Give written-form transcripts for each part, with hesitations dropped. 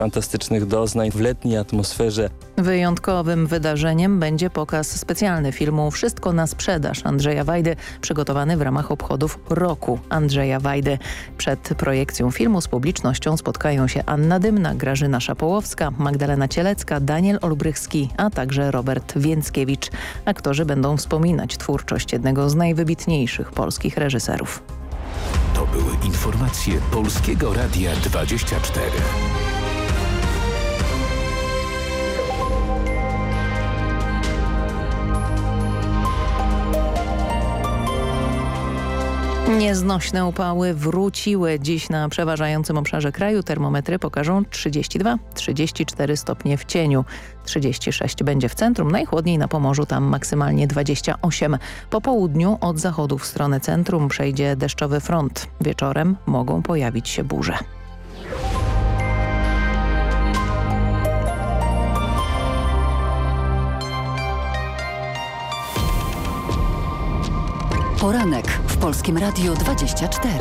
fantastycznych doznań w letniej atmosferze. Wyjątkowym wydarzeniem będzie pokaz specjalny filmu Wszystko na sprzedaż Andrzeja Wajdy, przygotowany w ramach obchodów roku Andrzeja Wajdy. Przed projekcją filmu z publicznością spotkają się Anna Dymna, Grażyna Szapołowska, Magdalena Cielecka, Daniel Olbrychski, a także Robert Więckiewicz. Aktorzy będą wspominać twórczość jednego z najwybitniejszych polskich reżyserów. To były informacje Polskiego Radia 24. Nieznośne upały wróciły. Dziś na przeważającym obszarze kraju termometry pokażą 32-34 stopnie w cieniu. 36 będzie w centrum, najchłodniej na Pomorzu, tam maksymalnie 28. Po południu od zachodu w stronę centrum przejdzie deszczowy front. Wieczorem mogą pojawić się burze. Poranek w Polskim Radiu 24.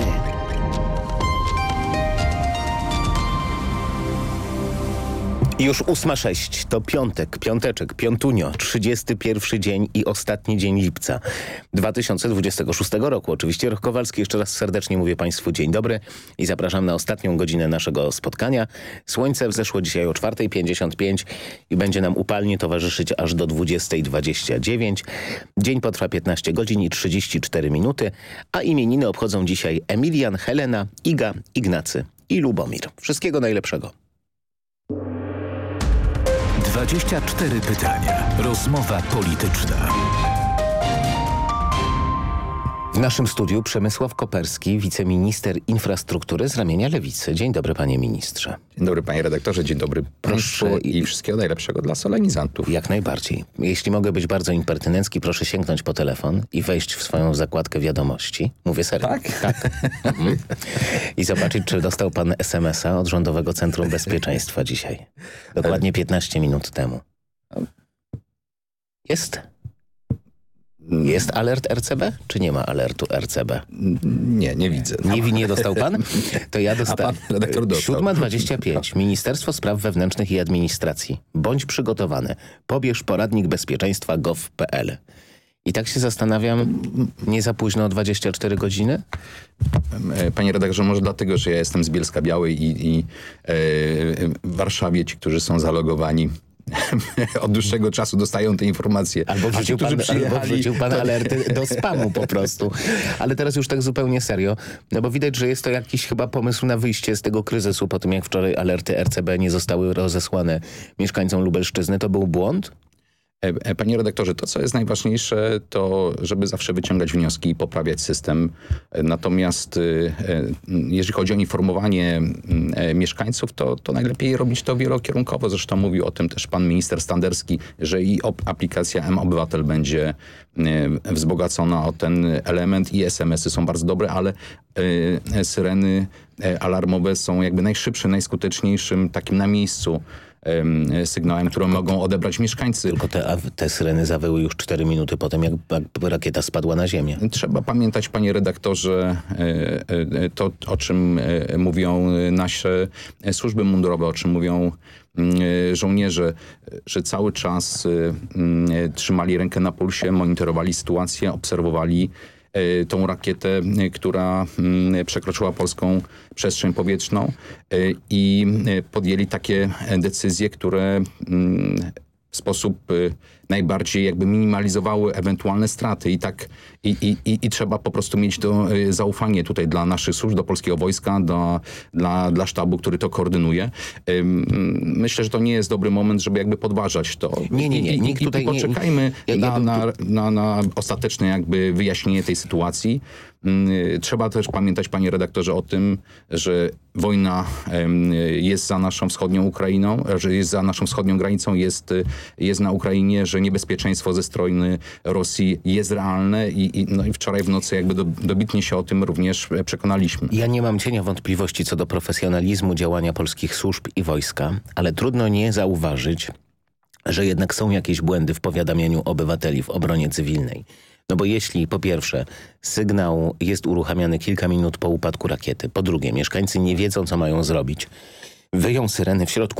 Już 8:06, to piąteczek, piątunio, 31 dzień i ostatni dzień lipca 2026 roku. Oczywiście Roch Kowalski, jeszcze raz serdecznie mówię Państwu dzień dobry i zapraszam na ostatnią godzinę naszego spotkania. Słońce wzeszło dzisiaj o 4:55 i będzie nam upalnie towarzyszyć aż do 20:29. Dzień potrwa 15 godzin i 34 minuty, a imieniny obchodzą dzisiaj Emilian, Helena, Iga, Ignacy i Lubomir. Wszystkiego najlepszego. 24 pytania. Rozmowa polityczna. W naszym studiu Przemysław Koperski, wiceminister infrastruktury z ramienia Lewicy. Dzień dobry, panie ministrze. Dzień dobry, panie redaktorze, dzień dobry państwu i wszystkiego najlepszego dla solenizantów. Jak najbardziej. Jeśli mogę być bardzo impertynencki, proszę sięgnąć po telefon i wejść w swoją zakładkę wiadomości. Mówię serio. Tak? I zobaczyć, czy dostał pan SMS-a od Rządowego Centrum Bezpieczeństwa dzisiaj. Dokładnie 15 minut temu. Jest alert RCB, czy nie ma alertu RCB? Nie widzę. Nie dostał pan? To ja dostałem. 7:25. Ministerstwo Spraw Wewnętrznych i Administracji. Bądź przygotowany. Pobierz poradnik bezpieczeństwa gov.pl. I tak się zastanawiam, nie za późno o 24 godziny? Panie redaktorze, może dlatego, że ja jestem z Bielska Białej i w Warszawie ci, którzy są zalogowani od dłuższego czasu dostają te informacje. Albo wrzucił pan alerty do spamu po prostu. Ale teraz już tak zupełnie serio, no bo widać, że jest to jakiś chyba pomysł na wyjście z tego kryzysu po tym, jak wczoraj alerty RCB nie zostały rozesłane mieszkańcom Lubelszczyzny. To był błąd? Panie redaktorze, to co jest najważniejsze, to żeby zawsze wyciągać wnioski i poprawiać system. Natomiast jeżeli chodzi o informowanie mieszkańców, to najlepiej robić to wielokierunkowo. Zresztą mówił o tym też pan minister Standerski, że i aplikacja M-Obywatel będzie wzbogacona o ten element i SMS-y są bardzo dobre, ale syreny alarmowe są jakby najszybszym, najskuteczniejszym takim na miejscu sygnałem, które mogą odebrać mieszkańcy. Tylko te syreny zawyły już 4 minuty po tym, jak rakieta spadła na ziemię. Trzeba pamiętać, panie redaktorze, to o czym mówią nasze służby mundurowe, o czym mówią żołnierze, że cały czas trzymali rękę na pulsie, monitorowali sytuację, obserwowali tą rakietę, która przekroczyła polską przestrzeń powietrzną i podjęli takie decyzje, które w sposób najbardziej jakby minimalizowały ewentualne straty i trzeba po prostu mieć to zaufanie tutaj dla naszych służb, do polskiego wojska, dla sztabu, który to koordynuje. Myślę, że to nie jest dobry moment, żeby jakby podważać to. Nikt tutaj poczekajmy na ostateczne jakby wyjaśnienie tej sytuacji. Trzeba też pamiętać, panie redaktorze, o tym, że wojna jest za naszą wschodnią Ukrainą, że jest za naszą wschodnią granicą, jest na Ukrainie, że niebezpieczeństwo ze strony Rosji jest realne i wczoraj w nocy jakby dobitnie się o tym również przekonaliśmy. Ja nie mam cienia wątpliwości co do profesjonalizmu działania polskich służb i wojska, ale trudno nie zauważyć, że jednak są jakieś błędy w powiadamianiu obywateli w obronie cywilnej. No bo jeśli po pierwsze sygnał jest uruchamiany kilka minut po upadku rakiety, po drugie mieszkańcy nie wiedzą, co mają zrobić, Wyją syreny w środku